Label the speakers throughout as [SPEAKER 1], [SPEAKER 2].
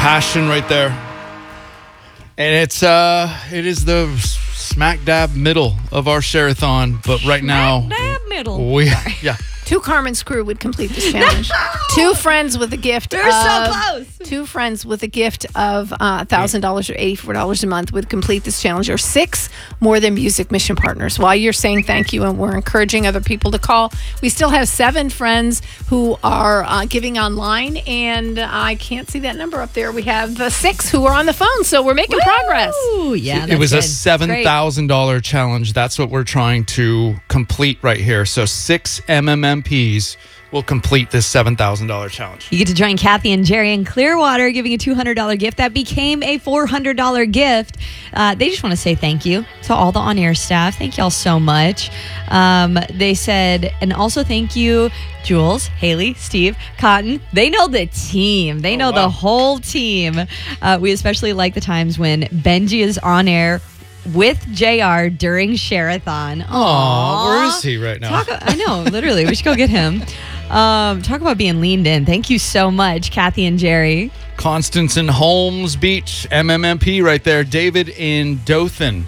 [SPEAKER 1] passion right there. And it is the smack dab middle of our share-a-thon, but right now
[SPEAKER 2] Smack dab middle.
[SPEAKER 1] yeah.
[SPEAKER 3] Two Carmen's crew would complete this challenge. Two friends with a gift.
[SPEAKER 2] They're so close.
[SPEAKER 3] Two friends with a gift of $1,000 or $84 a month would complete this challenge. Or six More Than Music mission partners. While you're saying thank you and we're encouraging other people to call, we still have 7 friends who are giving online, and I can't see that number up there. We have 6 who are on the phone, so we're making progress.
[SPEAKER 2] Ooh, yeah,
[SPEAKER 1] It was
[SPEAKER 2] that's
[SPEAKER 1] a $7,000 challenge. That's what we're trying to complete right here. So 6 MMMPs will complete this $7,000 challenge.
[SPEAKER 2] You get to join Kathy and Jerry in Clearwater giving a $200 gift that became a $400 gift. They just want to say thank you to all the on-air staff. Thank y'all so much. They said, and also thank you, Jules, Haley, Steve, Cotton. They know the team. They know the whole team. We especially like the times when Benji is on air with JR during Share-a-thon.
[SPEAKER 1] Aw, where is he right now?
[SPEAKER 2] I know, literally. We should go get him. Talk about being leaned in. Thank you so much, Kathy and Jerry.
[SPEAKER 1] Constance in Holmes Beach, MMMP right there. David in Dothan.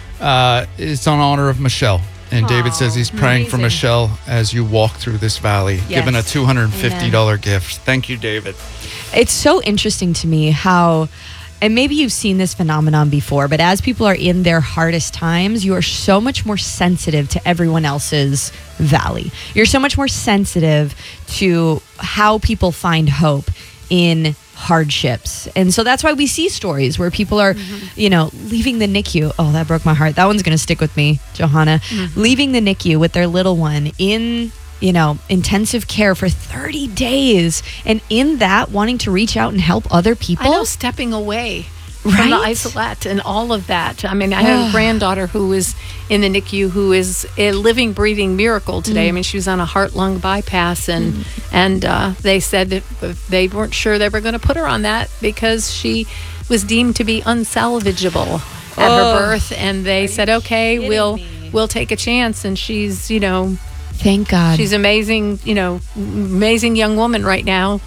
[SPEAKER 1] It's on honor of Michelle. And David says he's praying for Michelle as you walk through this valley, given a $250 gift. Thank you, David.
[SPEAKER 2] It's so interesting to me how, and maybe you've seen this phenomenon before, but as people are in their hardest times, you are so much more sensitive to everyone else's valley. You're so much more sensitive to how people find hope in hardships. And so that's why we see stories where people are, leaving the NICU. Oh, that broke my heart. That one's going to stick with me, Johanna. Leaving the NICU with their little one in intensive care for 30 days. And in that, wanting to reach out and help other people.
[SPEAKER 3] I know, stepping away from the isolette and all of that. I mean, I have a granddaughter who is in the NICU who is a living, breathing miracle today. I mean, she was on a heart-lung bypass, and they said that they weren't sure they were going to put her on that because she was deemed to be unsalvageable at her birth. And they said, okay, we'll take a chance. And she's,
[SPEAKER 2] thank God.
[SPEAKER 3] She's amazing, amazing young woman right now.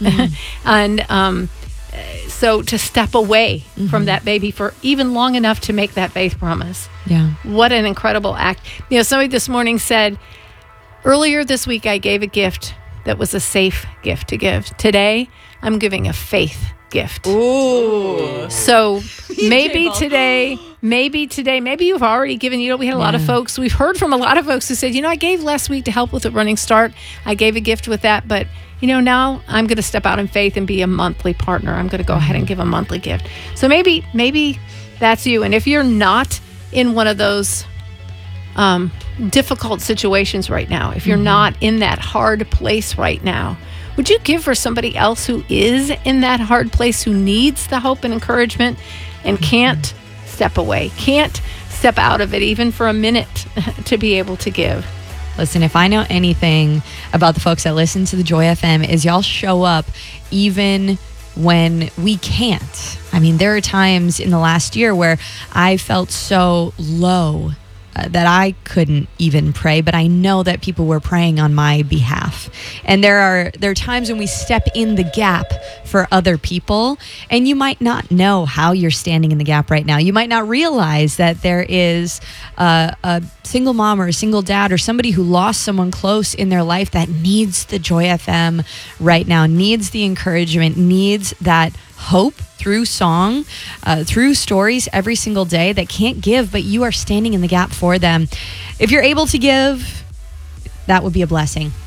[SPEAKER 3] And so to step away from that baby for even long enough to make that faith promise.
[SPEAKER 2] Yeah.
[SPEAKER 3] What an incredible act. Somebody this morning said, earlier this week I gave a gift that was a safe gift to give. Today, I'm giving a faith gift.
[SPEAKER 2] Ooh.
[SPEAKER 3] So maybe today, maybe you've already given, we had a lot of folks, we've heard from a lot of folks who said, I gave last week to help with the Running Start. I gave a gift with that, but now I'm going to step out in faith and be a monthly partner. I'm going to go ahead and give a monthly gift. So maybe that's you. And if you're not in one of those difficult situations right now, if you're not in that hard place right now, would you give for somebody else who is in that hard place, who needs the hope and encouragement and can't step away, can't step out of it even for a minute to be able to give?
[SPEAKER 2] Listen, if I know anything about the folks that listen to the Joy FM is y'all show up even when we can't. I mean, there are times in the last year where I felt so low that I couldn't even pray, but I know that people were praying on my behalf. And there are times when we step in the gap for other people, and you might not know how you're standing in the gap right now. You might not realize that there is a single mom or a single dad or somebody who lost someone close in their life that needs the Joy FM right now, needs the encouragement, needs that hope through song, through stories every single day that can't give, but you are standing in the gap for them. If you're able to give, that would be a blessing.